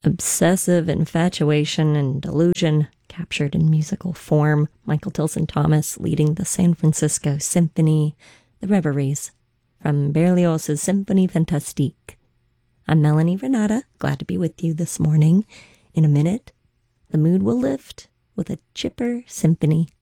obsessive infatuation and delusion captured in musical form. Michael Tilson Thomas leading the San Francisco Symphony, the Reveries from Berlioz's Symphonie Fantastique. I'm Melanie Renata, glad to be with you this morning. In a minute, the mood will lift with a chipper symphony